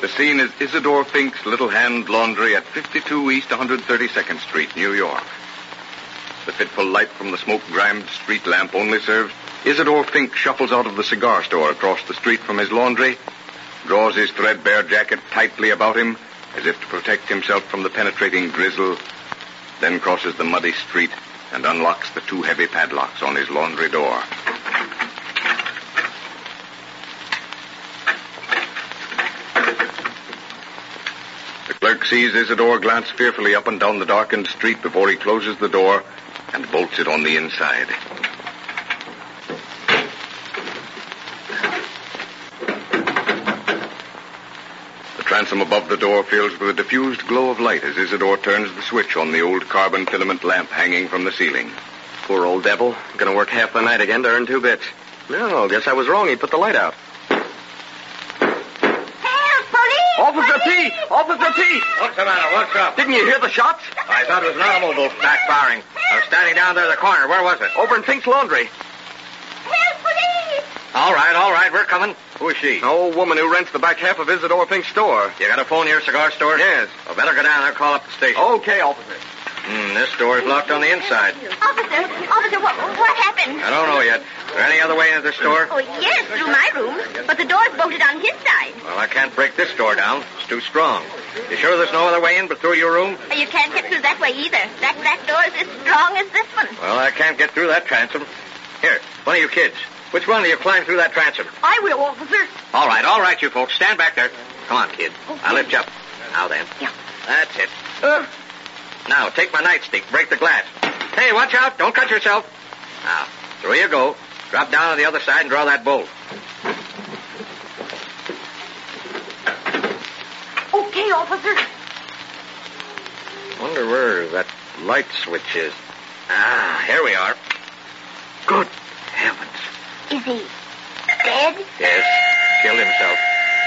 The scene is Isidore Fink's Little Hand Laundry at 52 East 132nd Street, New York. The fitful light from the smoke-grimed street lamp only serves. Isidore Fink shuffles out of the cigar store across the street from his laundry, draws his threadbare jacket tightly about him as if to protect himself from the penetrating drizzle, then crosses the muddy street and unlocks the 2 heavy padlocks on his laundry door. The clerk sees Isidore glance fearfully up and down the darkened street before he closes the door and bolts it on the inside. The transom above the door fills with a diffused glow of light as Isidore turns the switch on the old carbon filament lamp hanging from the ceiling. Poor old devil. Gonna work half the night again to earn 2 bits. No, guess I was wrong. He put the light out. Officer P! Officer P! What's the matter? What's up? Didn't you hear the shots? I thought it was an automobile backfiring. I was standing down there in the corner. Where was it? Over in Fink's laundry. Help, police! All right. We're coming. Who is she? An old woman who rents the back half of Isidore Fink's store. You got a phone here, cigar store? Yes. Well, better go down there and call up the station. Okay, officer. This door is locked on the inside. Officer, what happened? I don't know yet. Is there any other way into the store? Oh, yes, through my room. But the door's bolted on his side. Well, I can't break this door down. It's too strong. You sure there's no other way in but through your room? You can't get through that way either. That back door is as strong as this one. Well, I can't get through that transom. Here, one of you kids. Which one of you climbed through that transom? I will, officer. All right, you folks. Stand back there. Come on, kid. Okay. I'll lift you up. Now then. Yeah. That's it. Now, take my nightstick. Break the glass. Hey, watch out. Don't cut yourself. Now, through you go. Drop down on the other side and draw that bolt. Okay, officer. Wonder where that light switch is. Here we are. Good heavens. Is he dead? Yes, killed himself.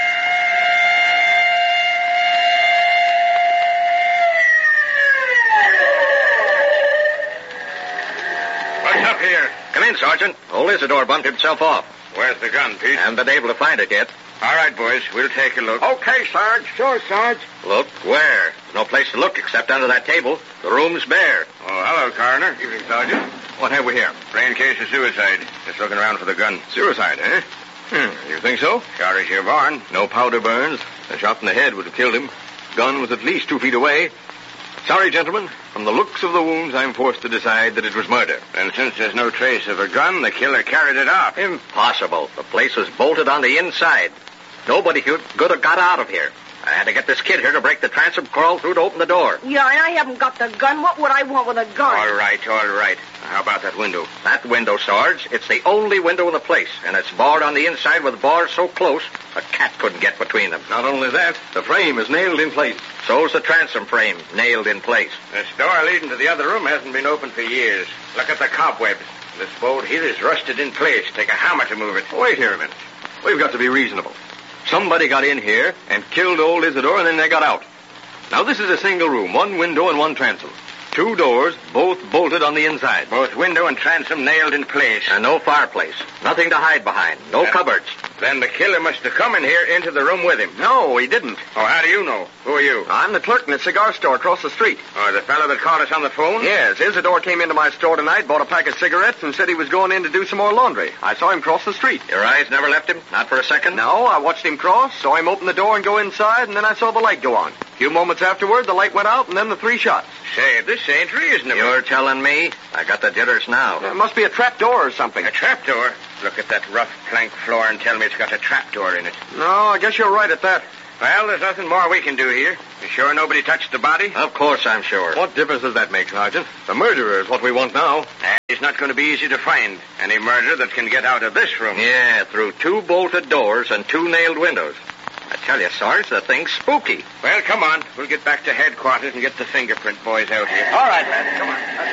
What's up here? Come in, Sergeant. Old Isidore bumped himself off. Where's the gun, Pete? Haven't been able to find it yet. All right, boys. We'll take a look. Okay, Sarge. Sure, Sarge. Look where? There's no place to look except under that table. The room's bare. Oh, hello, Coroner. Evening, Sergeant. What have we here? Brain case of suicide. Just looking around for the gun. Suicide, eh? You think so? Sure as you're born. No powder burns. A shot in the head would have killed him. Gun was at least 2 feet away. Sorry, gentlemen. From the looks of the wounds, I'm forced to decide that it was murder. And since there's no trace of a gun, the killer carried it off. Impossible. The place was bolted on the inside. Nobody could have got out of here. I had to get this kid here to break the transom, crawl through to open the door. Yeah, and I haven't got the gun. What would I want with a gun? All right. How about that window? That window, Sarge, it's the only window in the place, and it's barred on the inside with bars so close a cat couldn't get between them. Not only that, the frame is nailed in place. So's the transom frame, nailed in place. This door leading to the other room hasn't been open for years. Look at the cobwebs. This bolt here is rusted in place. Take a hammer to move it. Wait here a minute. We've got to be reasonable. Somebody got in here and killed old Isidore, and then they got out. Now, this is a single room, 1 window and 1 transom. 2 doors, both bolted on the inside. Both window and transom nailed in place. And no fireplace. Nothing to hide behind. No cupboards. Then the killer must have come in here into the room with him. No, he didn't. Oh, how do you know? Who are you? I'm the clerk in the cigar store across the street. Oh, the fellow that called us on the phone? Yes, Isidore came into my store tonight, bought a pack of cigarettes, and said he was going in to do some more laundry. I saw him cross the street. Your eyes never left him? Not for a second? No, I watched him cross, saw him open the door and go inside, and then I saw the light go on. A few moments afterward, the light went out, and then the 3 shots. Say, this ain't reasonable. You're telling me? I got the jitters now. It must be a trap door or something. A trapdoor? Look at that rough plank floor and tell me it's got a trapdoor in it. No, I guess you're right at that. Well, there's nothing more we can do here. You sure nobody touched the body? Of course I'm sure. What difference does that make, Sergeant? The murderer is what we want now. He's not going to be easy to find. Any murderer that can get out of this room. Yeah, through 2 bolted doors and 2 nailed windows. I tell you, Sarge, the thing's spooky. Well, come on. We'll get back to headquarters and get the fingerprint boys out here. All right, lads, come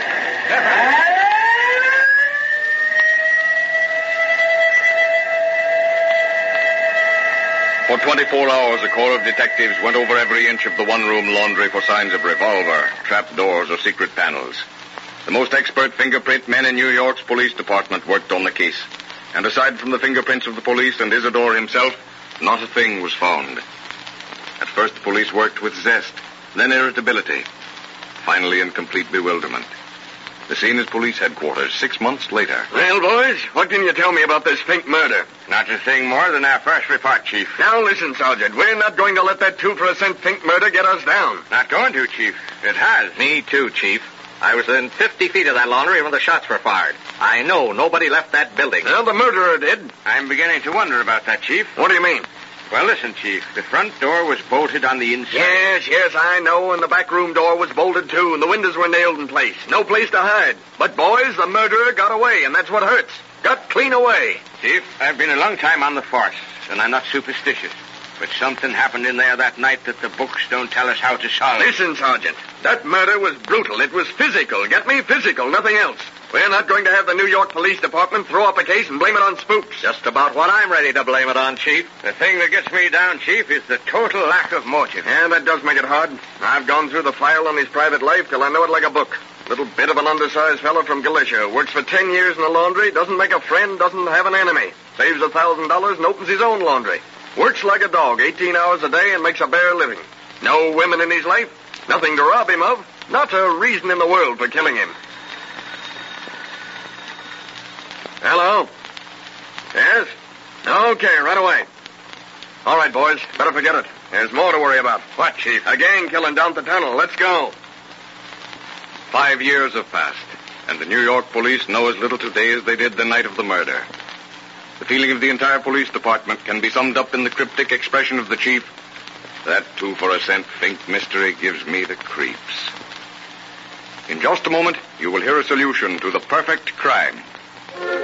on. For 24 hours, a corps of detectives went over every inch of the one-room laundry for signs of revolver, trapdoors, or secret panels. The most expert fingerprint men in New York's police department worked on the case. And aside from the fingerprints of the police and Isidore himself, not a thing was found. first the police worked with zest, then irritability, finally in complete bewilderment. The scene is police headquarters 6 months later. Well, boys, what can you tell me about this Fink murder? Not a thing more than our first report, Chief. Now listen, Sergeant. We're not going to let that 2 for a cent Fink murder get us down. Not going to, Chief. It has. Me too, Chief. I was within 50 feet of that laundry when the shots were fired. I know nobody left that building. Well, the murderer did. I'm beginning to wonder about that, Chief. What do you mean? Well, listen, Chief. The front door was bolted on the inside. Yes, I know, and the back room door was bolted, too, and the windows were nailed in place. No place to hide. But, boys, the murderer got away, and that's what hurts. Got clean away. Chief, I've been a long time on the force, and I'm not superstitious. But something happened in there that night that the books don't tell us how to solve. Listen, Sergeant. That murder was brutal. It was physical. Get me? Physical, nothing else. We're not going to have the New York Police Department throw up a case and blame it on spooks. Just about what I'm ready to blame it on, Chief. The thing that gets me down, Chief, is the total lack of motive. Yeah, that does make it hard. I've gone through the file on his private life till I know it like a book. Little bit of an undersized fellow from Galicia. Works for 10 years in a laundry, doesn't make a friend, doesn't have an enemy. Saves $1,000 and opens his own laundry. Works like a dog, 18 hours a day, and makes a bare living. No women in his life. Nothing to rob him of. Not a reason in the world for killing him. Hello? Yes? Okay, right away. All right, boys. Better forget it. There's more to worry about. What, Chief? A gang killing down the tunnel. Let's go. 5 years have passed, and the New York police know as little today as they did the night of the murder. The feeling of the entire police department can be summed up in the cryptic expression of the chief. That 2 for a cent Fink mystery gives me the creeps. In just a moment, you will hear a solution to the perfect crime.